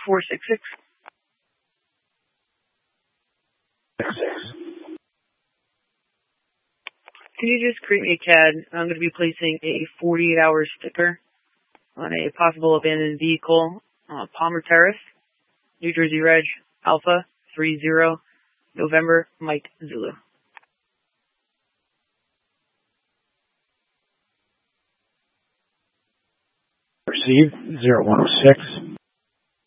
466. Can you just create me a CAD? I'm going to be placing a 48-hour sticker on a possible abandoned vehicle on Palmer Terrace, New Jersey Reg, Alpha 30, November, Mike Zulu. Received 0106.